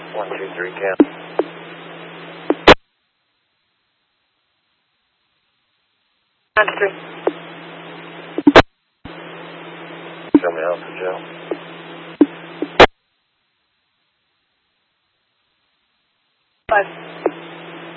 123 Cam. Country. Show me Alpha Joe. 5.